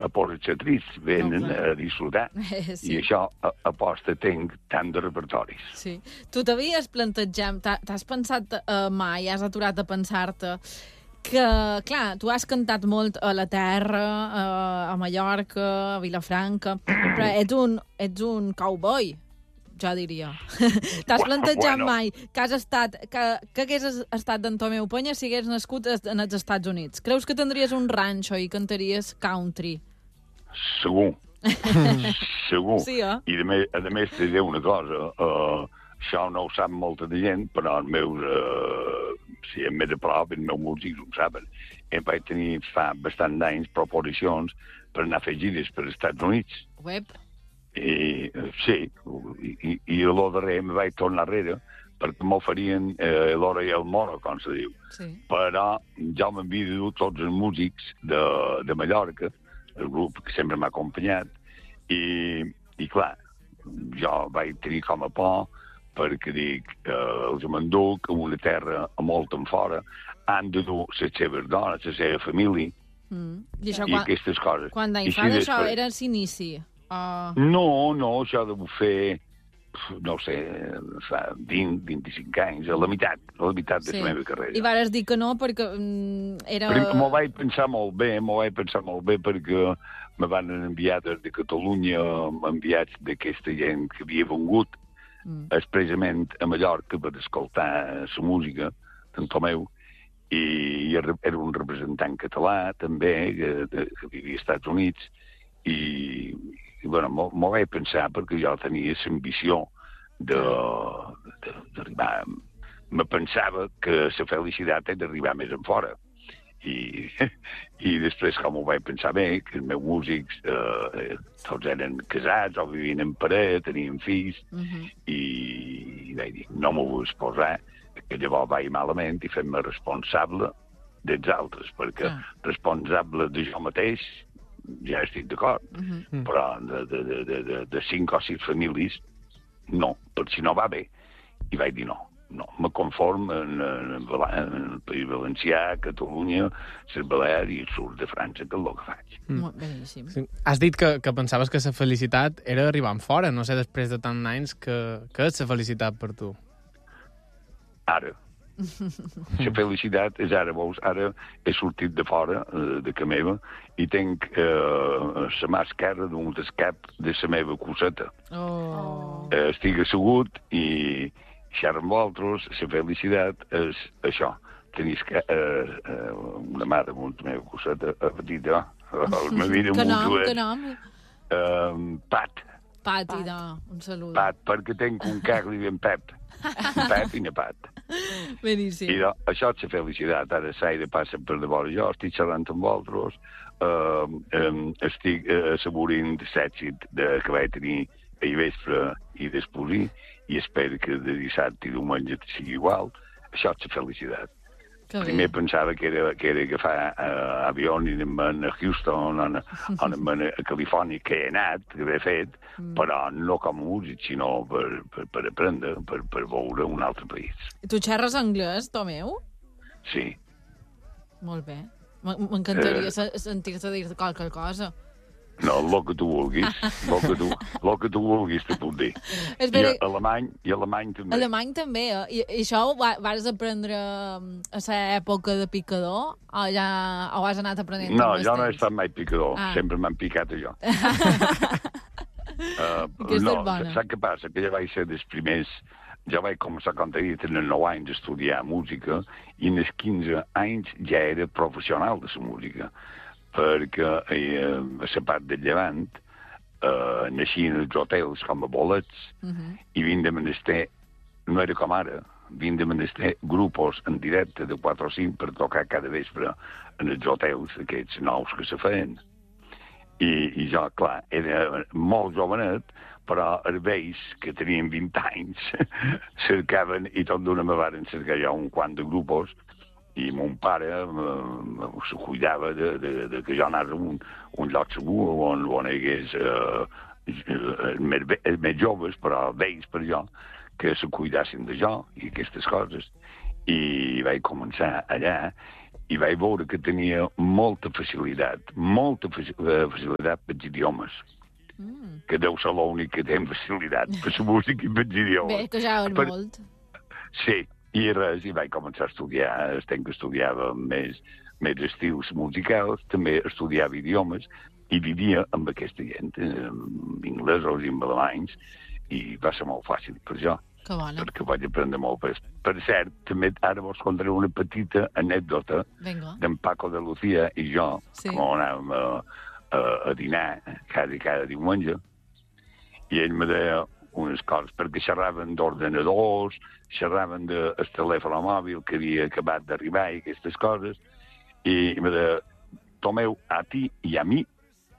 a Porta Trist, venen a disfrutar. Sí. I això aposta tenc tant de repertoris. Sí. Tu t'havies plantejat, t'has pensat mai, has aturat a pensar-te que, clar, tu has cantat molt a la Terra, a Mallorca, a Vilafranca, però ets un cowboy, jo diria. T'has plantejat mai que hagués estat d'en Tomeu Penya si hagués nascut en els Estats Units? Creus que tindries un ranxo i cantaries country? Segur. Segur. Sí, eh? I a més t'he de dir una cosa, això no ho sap molta de gent, però els meus, si em més a prop, els meus músics ho saben. Em vaig tenir fa bastant d'anys proposicions per anar a fer gires per als Estats Units. Web. I sí, i a lo darrer em vaig tornar enrere perquè m'oferien l'hora i el moro, com se diu. Sí. Però jo m'havia de dur tots els músics de Mallorca, el grup que sempre m'ha acompanyat, i clar, jo vaig tenir com a por perquè dic, els m'enduc a una terra molt en fora, han de dur les seves dones, la seva família, I aquestes coses. Quan d'any fa d'això era l'inici? No, això deu fer, no sé, fa 20-25 anys, a la meitat de la meva carrera. I vares dir que no perquè era... M'ho vaig pensar molt bé perquè me van enviar des de Catalunya enviats d'aquesta gent que havia vengut expressament a Mallorca per escoltar la música d'en Tomeu, i era un representant català també que vivia als Estats Units, i bueno, m'ho vaig pensar perquè jo tenia l'ambició d'arribar. Me pensava que la felicitat és d'arribar més en fora. I després, com ho vaig pensar bé, que els meus músics tots eren casats o vivien en parella, tenien fills, i vaig dir, no m'ho vull exposar, que llavors vaig malament i fem-me responsable dels altres, perquè responsable de jo mateix ja estic d'acord, però de 5 o 6 famílies no, per si no va bé. I vaig dir no, me conform en el País Valencià, Catalunya, les Balears i el sud de França, que és el que faig. Beníssim. Sí. Has dit que pensaves que la felicitat era arribant fora, no sé, després de tants anys, què és la felicitat per tu? Ara. La felicitat és ara, veus, ara he sortit de fora de casa meva i tinc la mà esquerra d'un escap de la meva coseta. Estic assegut i xerro amb vosaltres. La felicitat és això, tenir una mà de la meva coseta petita, la meva vida mútua. Que nom? Pat. Pat, un saludo. Pat, perquè tinc un car que li diuen Pep. Pep i ne Pat. Beníssim. I això és la felicitat. Ara s'ha de passar per de vora jo, estic xerrant amb vosaltres, estic assaborint l'èxit que vaig tenir ahir vespre i d'exposir, i espero que de dissabte i diumenge sigui igual. Això és la felicitat. Primer pensava que era agafar avió i anem a Houston o anem a Califòrnia, que he anat, que he fet, però no com a músic, sinó per aprendre, per veure un altre país. Tu xerres anglès, Tomeu? Sí. Molt bé. M'encantaria sentir-te dir qualque cosa. No, el que tu vulguis. El que tu vulguis te puc dir. I alemany també. Alemany també, eh? I això ho vas aprendre a l'època de picador? O has anat aprenent? No, jo no he estat mai picador. Sempre m'han picat a jo. Saps què passa? Que ja vaig ser dels primers... Jo vaig començar, com t'he dit, en els 9 anys a estudiar música, i en els 15 anys ja era professional de la música, perquè a la part del Llevant naixien els hotels com a bolets, i vint de menester, no era com ara, vint de menester grupos en directe de 4 o 5 per tocar cada vespre en els hotels, aquests nous que se feien. I jo, clar, era molt jovenet, però els vells, que tenien 20 anys, cercaven, i tot d'una me varen cercar ja un quant de grupos, i mon pare se cuidava de que jo anés a un lloc segur on hi hagués els més joves, però vells per jo, que se cuidassin de jo i aquestes coses. I vaig començar allà, i vaig veure que tenia molta facilitat per els idiomes. Que deu ser l'únic que té facilitat per la música i per els idiomes. Bé, que ja és molt. Sí, i res, i vaig començar a estudiar, que estudiava més estils musicals, també estudiava idiomes, i vivia amb aquesta gent, amb inglesos i amb alemanys, i va ser molt fàcil per jo. Que bona. Perquè vaig aprendre molt. Per cert, també ara vos contaré una petita anècdota d'en Paco de Lucía i jo, com anàvem a dinar cada diumenge, i ell me deia unes coses, perquè xerraven d'ordenadors, xerraven del telèfon mòbil que havia acabat d'arribar i aquestes coses, i me deia, Tomeu, a ti y a mí,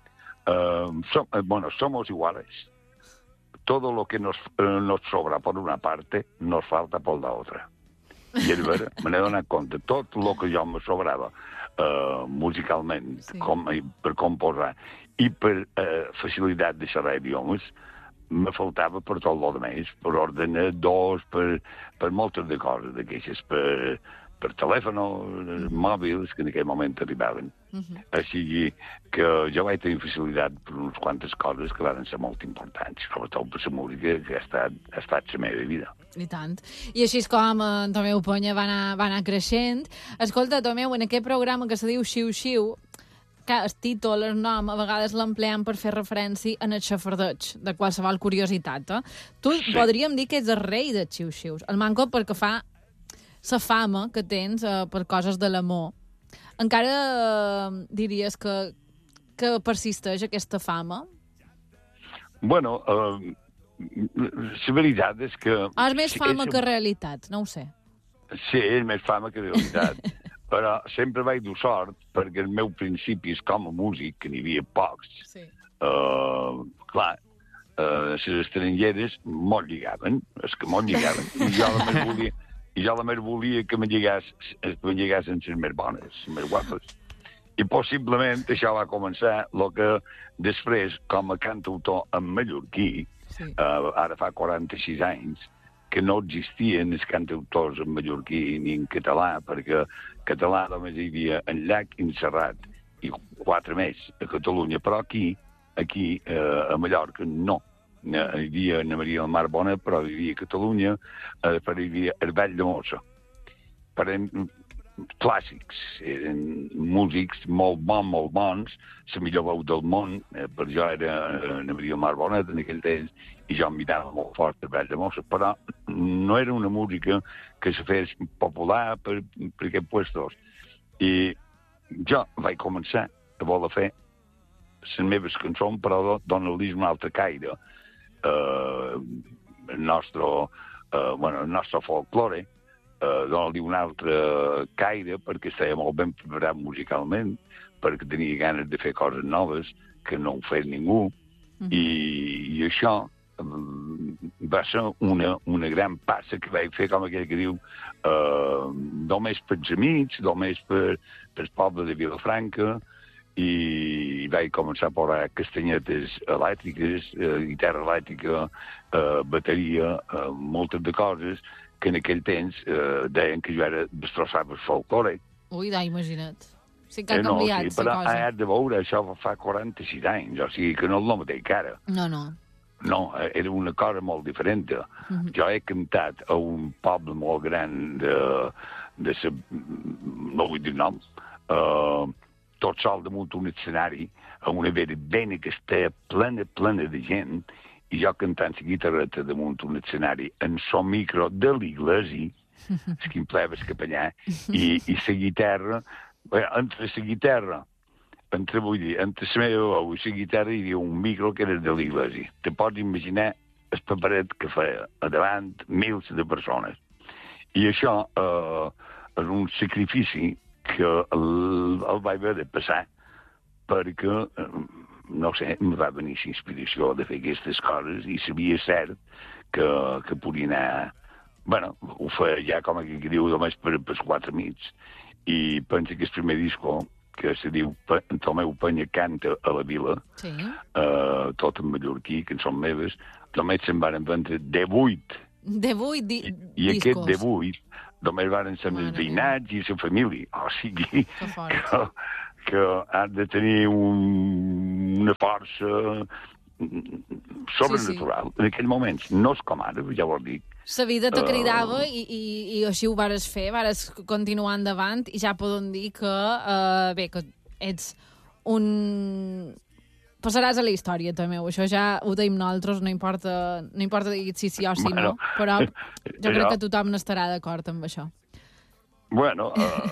somos iguales. Todo lo que nos sobra por una parte, nos falta por la otra. I és vera, me n'he donat compte. Tot el que jo me sobrava musicalment, per composar, i per facilitat de xerrar idiomes, me faltava per tot el més, per ordenadors, per moltes de coses d'aquestes, per telèfons mòbils que en aquell moment arribaven. Així que jo vaig tenir facilitat per unes quantes coses que van ser molt importants, sobretot per la música, que ha estat la meva vida. I tant. I així és com en Tomeu Peña va anar creixent. Escolta, Tomeu, en aquest programa que se diu Xiu-Xiu, que el títol, el nom, a vegades l'empleem per fer referència en el xafardeig, de qualsevol curiositat. Tu podríem dir que ets el rei de xiu-xius. El manco perquè fa la fama que tens per coses de l'amor. Encara diries que persisteix aquesta fama? Bueno, la veritat és que... És més fama que realitat, no ho sé. Sí, és més fama que realitat. Però sempre vaig dur sort, perquè els meus principis com a músic, que n'hi havia pocs, clar, les estrangeres molt lligaven, i jo la més volia que me lligassin les més bones, les més guapes. I possiblement això va començar el que després, com a cantautor en mallorquí, ara fa 46 anys, que no existien els cantautors en mallorquí ni en català, perquè català només hi havia en Llach i en Serrat, i 4 més a Catalunya, però aquí a Mallorca, no. Hi havia Anna Maria del Mar Bona, però hi havia Catalunya, però hi havia el Vall de Mossa. Eren clàssics, eren músics molt bons, la millor veu del món, per jo era Anna Maria del Mar Bona en aquell temps, i jo em mirava molt fort el Vall de Mossa, però no era una música que se fes popular per aquests puestos. I jo vaig començar a voler fer les meves cançons, però donar-li un altre caire. El nostre folklore, donar-li un altre caire, perquè estava molt ben preparat musicalment, perquè tenia ganes de fer coses noves que no ho feia ningú, i això va ser una gran passa que vaig fer, com aquell que diu, només pels amics, només pel poble de Vilafranca, i vaig començar a posar castanyetes elèctriques, guitarra elèctrica, bateria, moltes de coses que en aquell temps deien que jo era destrossava el folklore. Ui, imagina't. Sí que ha canviat, però has de veure, això fa 46 anys, o sigui que no és el mateix que ara. No, era una cosa molt diferent. Jo he cantat a un poble molt gran no vull dir nom, tot sol damunt un escenari, a una verbena que està plena de gent, i jo cantant la guitarreta damunt un escenari en son micro de l'iglesi, es que em pleva el capellà, i la guitarra, entre la guitarra, entre la meva veu i la guitarra hi havia un micro que era de l'iglesi. Te pots imaginar el paperet que feia a davant mils de persones. I això és un sacrifici que el vaig haver de passar perquè, no sé, em va venir la inspiració de fer aquestes coses i sabia cert que podia anar... Bueno, ho feia ja com aquí que diu només per 4 amics. I penso que el primer disco que se diu Tomeu Peña canta a la vila, tot en mallorquí, que en són meves, només se'n van vendre 18. I aquest 18 només van ser els veïnats i la família. O sigui, que han de tenir una força sobrenatural. En aquells moments, no és com ara, ja ho dic. La vida te cridava i així ho vares fer, vares continuar endavant i ja podem dir que, que ets un... Passaràs a la història, també. Això ja ho deim nosaltres, no importa diguis sí o sí no, però jo crec que tothom n'estarà d'acord amb això. Bueno,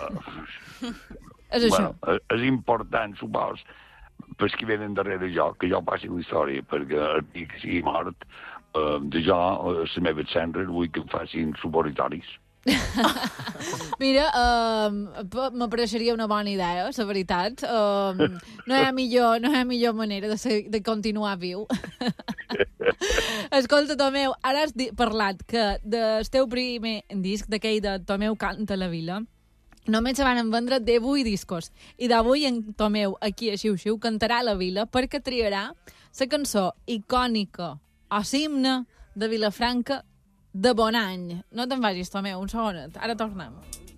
és això. És important, supos, per qui venen darrere jo, que jo passi la història, perquè el dia que sigui mort, de jo, les meves cendres, vull que em facin supositoris. Mira, m'apareixeria una bona idea, la veritat. No hi ha millor manera de continuar viu. Escolta, Tomeu, ara has parlat que del teu primer disc, d'aquell de Tomeu canta a la vila, només se van vendre 18 discos. I d'avui en Tomeu, aquí a Xiu-Xiu, cantarà a la vila perquè triarà la cançó icònica o himne de Vilafranca de bon any. No te'n vagis, Tomeu, un segonet. Ara tornem.